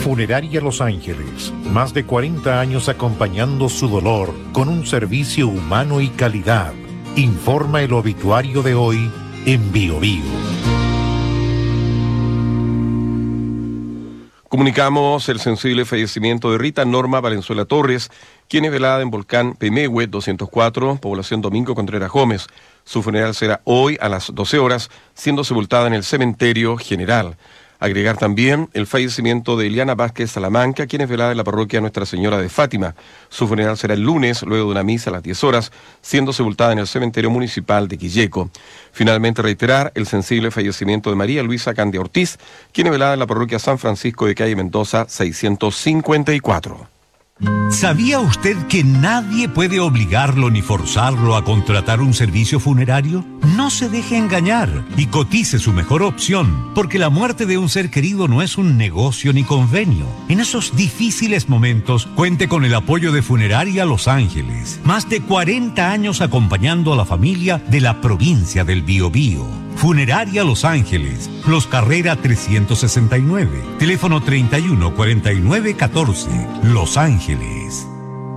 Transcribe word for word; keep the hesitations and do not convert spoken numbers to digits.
Funeraria Los Ángeles, más de cuarenta años acompañando su dolor con un servicio humano y calidad. Informa el obituario de hoy en Bio Bio. Comunicamos el sensible fallecimiento de Rita Norma Valenzuela Torres, quien es velada en Volcán Pemehue doscientos cuatro, población Domingo Contreras Gómez. Su funeral será hoy a las doce horas, siendo sepultada en el Cementerio General. Agregar también el fallecimiento de Eliana Vázquez Salamanca, quien es velada en la parroquia Nuestra Señora de Fátima. Su funeral será el lunes, luego de una misa a las diez horas, siendo sepultada en el Cementerio Municipal de Quilleco. Finalmente reiterar el sensible fallecimiento de María Luisa Candia Ortiz, quien es velada en la parroquia San Francisco de Calle Mendoza seiscientos cincuenta y cuatro. ¿Sabía usted que nadie puede obligarlo ni forzarlo a contratar un servicio funerario? No se deje engañar y cotice su mejor opción, porque la muerte de un ser querido no es un negocio ni convenio. En esos difíciles momentos, cuente con el apoyo de Funeraria Los Ángeles. Más de cuarenta años acompañando a la familia de la provincia del Biobío. Funeraria Los Ángeles, Los Carrera trescientos sesenta y nueve, teléfono treinta y uno cuarenta y nueve catorce, Los Ángeles.